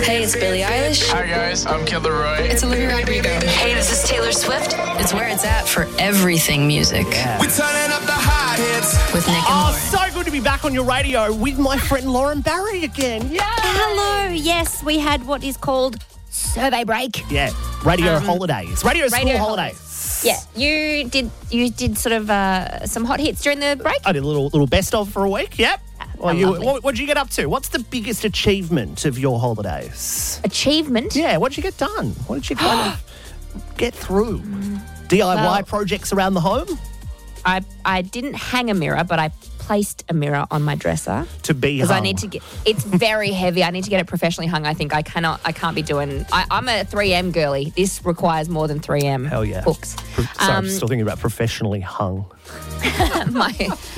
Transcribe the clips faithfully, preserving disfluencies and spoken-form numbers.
Hey, it's Billie Eilish. Hi guys, I'm Kid Laroi. It's Olivia Rodrigo. Hey, this is Taylor Swift. It's where it's at for everything music. Yeah. We're turning up the hot hits with Nick and Oh, Lauren. so good to be back on your radio with my friend Lauren Barry again. Yeah. Hello. Yes, we had what is called survey break. Yeah. Radio Um, holidays. Radio, radio school holidays. holidays. Yeah, you did. You did sort of uh, some hot hits during the break. I did a little little best of for a week. Yep. Well, you, lovely. what did you get up to? What's the biggest achievement of your holidays? Achievement. Yeah. What did you get done? What did you kind of get through? D I Y Well- projects around the home I I didn't hang a mirror, but I placed a mirror on my dresser to be because I hung. need to get. It's very heavy. I need to get it professionally hung. I think I cannot. I can't be doing. I, I'm a three M girly. This requires more than three M. Hell yeah. Books. Pro- Sorry, I'm Um, still thinking about professionally hung. my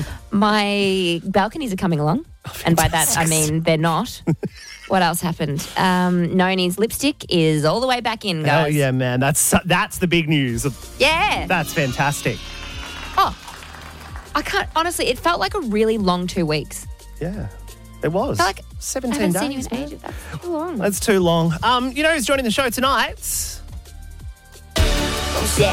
my balconies are coming along, and by that I mean they're not. What else happened? Um, Noni's lipstick is all the way back in, guys. Oh yeah, man. That's that's the big news. Yeah. That's fantastic. Oh, I can't. Honestly, it felt like a really long two weeks. Yeah, it was. I felt like I seventeen haven't days. seen you in man. ages. That's too long. That's too long. Um, you know who's joining the show tonight? Yeah.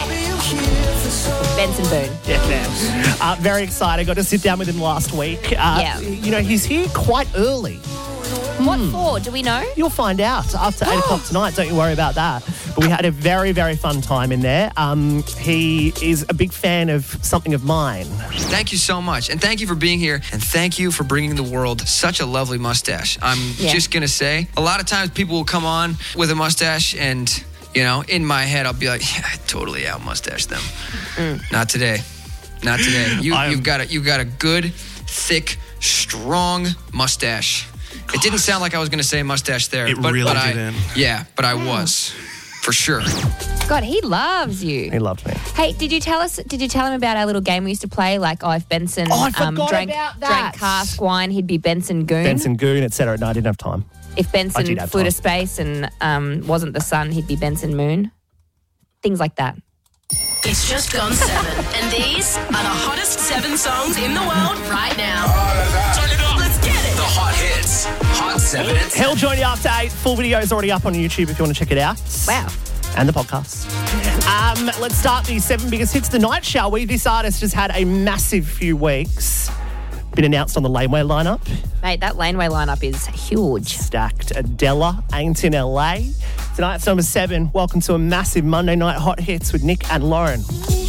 Benson Boone. Yeah, man. Uh, very excited. Got to sit down with him last week. Uh, Yeah. You know, he's here quite early. What for? Do we know? You'll find out after eight o'clock tonight. Don't you worry about that. But we had a very, very fun time in there. Um, he is a big fan of something of mine. Thank you so much. And thank you for being here. And thank you for bringing the world such a lovely mustache. I'm Yeah. just going to say, a lot of times people will come on with a mustache and, you know, in my head, I'll be like, yeah, I totally out-mustache them. Mm. Not today. Not today. You, I'm- you've got a, you've got a good, thick, strong mustache. It didn't sound like I was going to say mustache there. It but, really but I, didn't. Yeah, but I was. For sure. God, he loves you. He loved me. Hey, did you tell us? Did you tell him about our little game we used to play? Like, oh, if Benson Oh, I forgot drank, about that. drank cask wine, he'd be Benson Goon. Benson Goon, et cetera. No, I didn't have time. If I Benson did have flew to time. space and um, wasn't the sun, he'd be Benson Moon. Things like that. It's just gone seven, and these are the hottest seven songs in the world right now. Turn it up. Let's get it. The hot hits. Hot seven. and He'll join you after eight. Full video is already up on YouTube if you want to check it out. Wow. And the podcast. Um, let's start the seven biggest hits of the night, shall we? This artist has had a massive few weeks. Been announced on the Laneway lineup. Mate, that Laneway lineup is huge. Stacked. Adela ain't in L A. Tonight's number seven. Welcome to a massive Monday night hot hits with Nick and Lauren.